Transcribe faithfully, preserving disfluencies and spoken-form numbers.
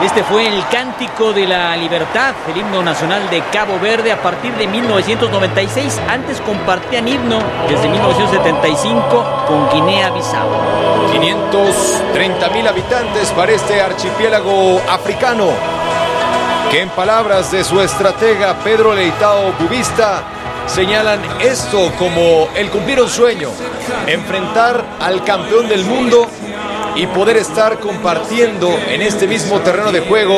Este fue el Cántico de la Libertad, el himno nacional de Cabo Verde a partir de mil novecientos noventa y seis. Antes compartían himno desde mil novecientos setenta y cinco con Guinea-Bissau. quinientos treinta mil habitantes para este archipiélago africano, que en palabras de su estratega Pedro Leitao Bubista señalan esto como el cumplir un sueño, enfrentar al campeón del mundo y poder estar compartiendo en este mismo terreno de juego